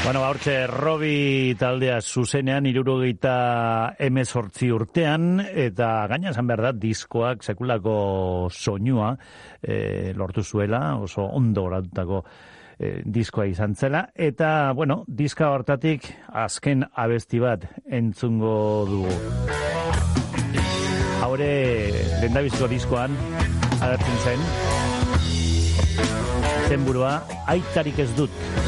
Bueno, hortxe Robi taldea zuzenean 78 urtean, eta gaina esan behar da diskoak sekulako soinua lortu zuela, oso ondo oratutako diskoa izan zela, eta, bueno, diska hortatik azken abesti bat entzungo dugu. Haure, lehendabiziko diskoan agertzen zen, zenburua, aitarik ez dut.